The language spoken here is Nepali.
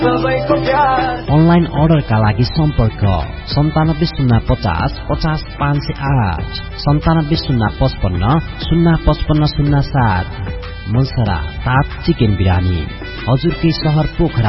अनलाइन अर्डरका लागि सम्पर्क 975050 50508 975055 05507। मलसरा ताप चिकन बिरानी हजुरकै शहर पोखरा